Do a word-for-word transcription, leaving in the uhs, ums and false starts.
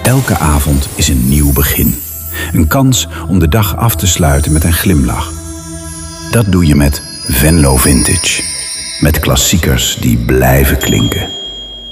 Elke avond is een nieuw begin. Een kans om de dag af te sluiten met een glimlach. Dat doe je met Venlo Vintage. Met klassiekers die blijven klinken.